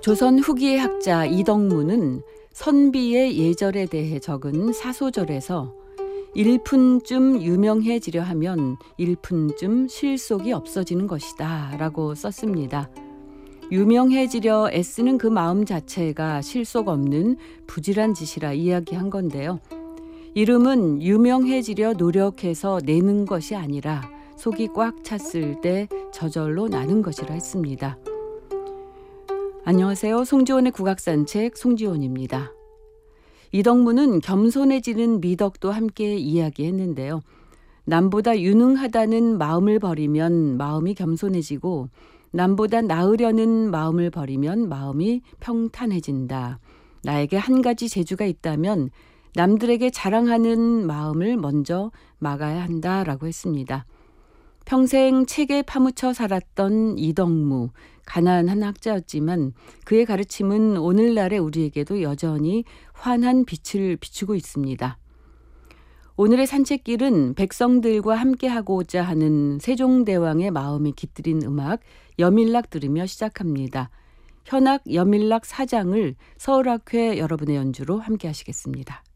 조선 후기의 학자 이덕무는 선비의 예절에 대해 적은 사소절에서 일푼쯤 유명해지려 하면 일푼쯤 실속이 없어지는 것이다 라고 썼습니다. 유명해지려 애쓰는 그 마음 자체가 실속 없는 부질한 짓이라 이야기한 건데요. 이름은 유명해지려 노력해서 내는 것이 아니라 속이 꽉 찼을 때 저절로 나는 것이라 했습니다. 안녕하세요. 송지원의 국악산책 송지원입니다. 이덕무는 겸손해지는 미덕도 함께 이야기했는데요. 남보다 유능하다는 마음을 버리면 마음이 겸손해지고 남보다 나으려는 마음을 버리면 마음이 평탄해진다. 나에게 한 가지 재주가 있다면 남들에게 자랑하는 마음을 먼저 막아야 한다라고 했습니다. 평생 책에 파묻혀 살았던 이덕무, 가난한 학자였지만 그의 가르침은 오늘날의 우리에게도 여전히 환한 빛을 비추고 있습니다. 오늘의 산책길은 백성들과 함께하고자 하는 세종대왕의 마음이 깃들인 음악 여밀락 들으며 시작합니다. 현악 여밀락 4장을 서울학회 여러분의 연주로 함께 하시겠습니다.